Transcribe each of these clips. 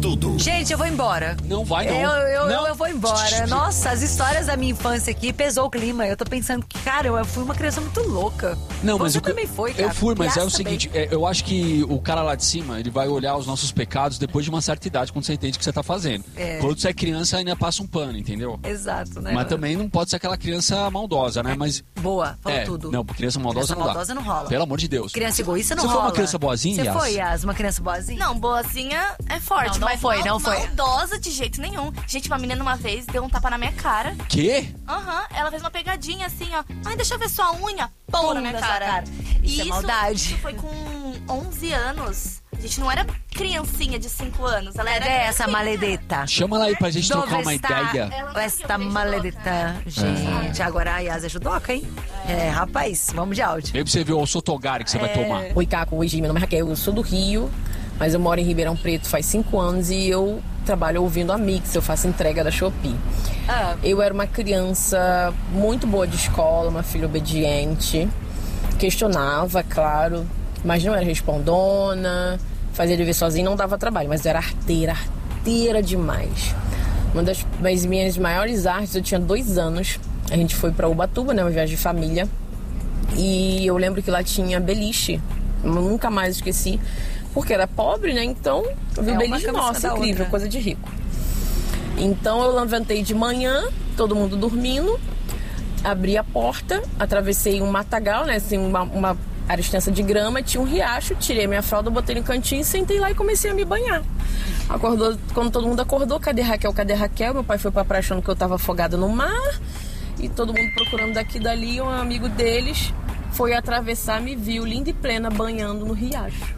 Tudo. Gente, eu vou embora. Não vai, não. Eu vou embora. Nossa, as histórias da minha infância aqui pesou o clima. Eu tô pensando que, cara, eu fui uma criança muito louca. Não, mas você também foi, cara. Eu fui, mas é o Criança seguinte, eu acho que o cara lá de cima, ele vai olhar os nossos pecados depois de uma certa idade, quando você entende o que você tá fazendo. Quando você é criança, ainda passa um pano, entendeu? Exato, né? Mas também não pode ser aquela criança maldosa, né? Mas boa, falou tudo. Não, criança maldosa não dá. Maldosa não rola. Pelo amor de Deus. Criança egoísta não rola. rola. Você foi uma criança boazinha, Você Yas? foi, Yas, uma criança boazinha? Não, boazinha é forte, Não mas foi. maldosa de jeito nenhum. Gente, uma menina uma vez deu um tapa na minha cara. Quê? Ela fez uma pegadinha assim, ó. Ai, deixa eu ver sua unha. Pô, na minha cara. Isso é maldade. Isso foi com 11 anos. A gente não era criancinha de 5 anos. Ela era essa maledeta? Chama ela aí pra gente trocar uma ideia. Esta maledeta. Gente, agora a Yas é judoca, hein? Rapaz, vamos de áudio. Vem pra você ver o sotogari que você vai tomar. Oi, Caco. Oi, Gi. Meu nome é Raquel. Eu sou do Rio, mas eu moro em Ribeirão Preto faz 5 anos e eu trabalho ouvindo a Mix. Eu faço entrega da Shopee. Eu era uma criança muito boa de escola, uma filha obediente. Questionava, claro, mas não era respondona. Fazia dever sozinha, não dava trabalho, mas eu era arteira demais. Uma das minhas maiores artes, eu tinha 2 anos. A gente foi pra Ubatuba, né, uma viagem de família. E eu lembro que lá tinha beliche. Eu nunca mais esqueci. Porque era pobre, né? Então, eu vi o beliche, nossa, incrível, coisa de rico. Então, eu levantei de manhã, todo mundo dormindo. Abri a porta, atravessei um matagal, né? Assim, uma área extensa de grama, tinha um riacho, tirei minha fralda, botei no cantinho, sentei lá e comecei a me banhar. Quando todo mundo acordou, cadê Raquel? Meu pai foi pra praia achando que eu tava afogada no mar. E todo mundo procurando daqui e dali, um amigo deles foi atravessar, me viu, linda e plena, banhando no riacho.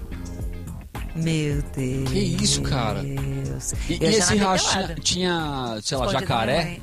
Meu Deus. Que isso, cara? E esse riacho tinha, sei lá, jacaré?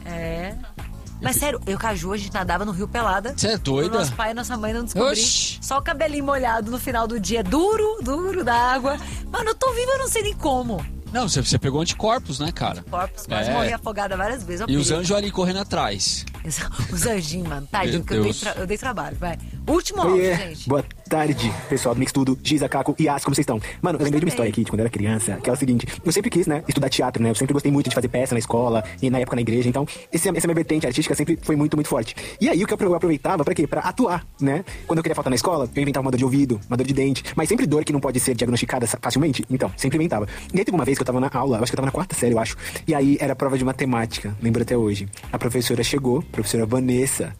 Mas sério, eu caju, a gente nadava no rio pelada. Você é doida? Nosso pai e nossa mãe não descobriram. Só o cabelinho molhado no final do dia, duro da água. Mano, eu tô viva, eu não sei nem como. Não, você pegou anticorpos, né, cara? Anticorpos, quase morri afogada várias vezes. E os anjos ali correndo atrás. Os anjinhos, mano. Tadinho, porque eu dei trabalho, vai. Último áudio, gente. Boa tarde, pessoal do Mix Tudo, Giza, Caco e Yas, como vocês estão? Mano, eu lembrei de uma história aqui de quando eu era criança, que é o seguinte, eu sempre quis, né, estudar teatro, né, eu sempre gostei muito de fazer peça na escola e na época na igreja, então essa minha vertente artística sempre foi muito, muito forte. E aí o que eu aproveitava pra quê? Pra atuar, né? Quando eu queria faltar na escola, eu inventava uma dor de ouvido, uma dor de dente, mas sempre dor que não pode ser diagnosticada facilmente, então, sempre inventava. E aí teve uma vez que eu tava na aula, eu acho que eu tava na 4ª série, eu acho, e aí era prova de matemática, lembro até hoje. A professora chegou, a professora Vanessa,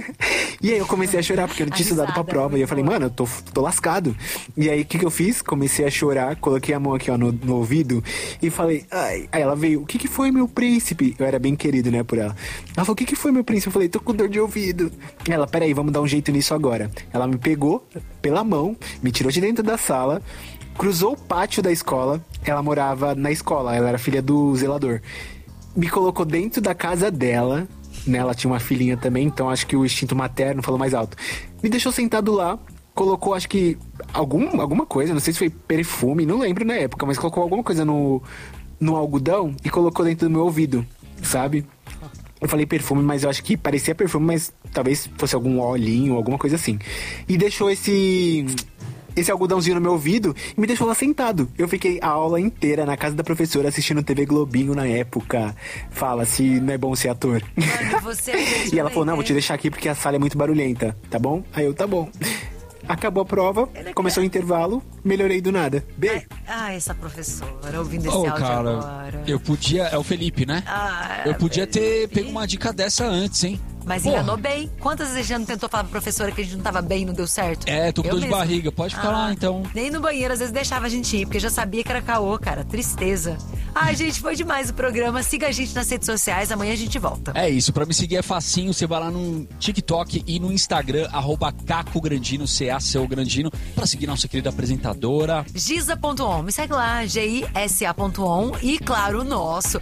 e aí eu comecei a chorar, porque eu não tinha estudado pra prova, e eu falei, mano, eu tô lascado. E aí, o que eu fiz? Comecei a chorar, coloquei a mão aqui, ó, no ouvido e falei, ai. Aí ela veio, o que foi, meu príncipe? Eu era bem querido, né, por ela. Ela falou, o que foi, meu príncipe? Eu falei, tô com dor de ouvido. Ela, peraí, vamos dar um jeito nisso agora. Ela me pegou pela mão, me tirou de dentro da sala, cruzou o pátio da escola. Ela morava na escola, ela era filha do zelador. Me colocou dentro da casa dela, né, ela tinha uma filhinha também, então acho que o instinto materno falou mais alto. Me deixou sentado lá, colocou, acho que, alguma coisa, não sei se foi perfume, não lembro na época, mas colocou alguma coisa no algodão e colocou dentro do meu ouvido, sabe? Eu falei perfume, mas eu acho que parecia perfume, mas talvez fosse algum olhinho, alguma coisa assim. E deixou esse algodãozinho no meu ouvido e me deixou lá sentado. Eu fiquei a aula inteira na casa da professora assistindo TV Globinho na época. Fala se não é bom ser ator. Mano, E ela falou, não, vou te deixar aqui porque a sala é muito barulhenta, tá bom? Aí eu, tá bom. Acabou a prova, começou o intervalo, melhorei do nada. Beijo. Essa professora, ouvindo esse áudio cara, agora. Eu podia... É o Felipe, né? Eu podia ter pego uma dica dessa antes, hein? Mas enganou bem. Quantas vezes a gente não tentou falar pra professora que a gente não tava bem e não deu certo? Tô com dor de barriga, pode ficar lá então. Nem no banheiro, às vezes deixava a gente ir, porque já sabia que era caô, cara. Tristeza. Ai, gente, foi demais o programa. Siga a gente nas redes sociais, amanhã a gente volta. É isso, pra me seguir é facinho, você vai lá no TikTok e no Instagram, @CacoGrandino, C-A-C-O Grandino, pra seguir nossa querida apresentadora. Giza.on, me segue lá, GISA.on e, claro, o nosso,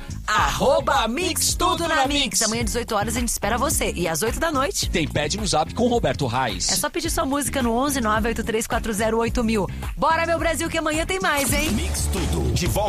@Mix Tudo na Mix. Amanhã, 18 horas, a gente espera você. E às 8 da noite... Tem Pede no Zap com Roberto Reis. É só pedir sua música no 11 983408000. Bora, meu Brasil, que amanhã tem mais, hein? Mix Tudo, de volta.